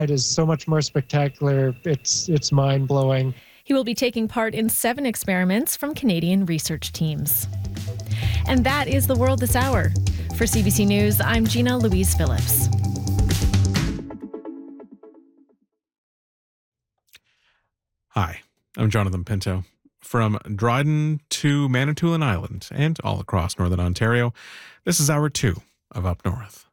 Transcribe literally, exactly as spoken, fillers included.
It is so much more spectacular. It's it's mind-blowing. He will be taking part in seven experiments from Canadian research teams. And that is the world this hour. For C B C News, I'm Gina Louise Phillips. Hi, I'm Jonathan Pinto. From Dryden to Manitoulin Island and all across Northern Ontario, this is hour two of Up North.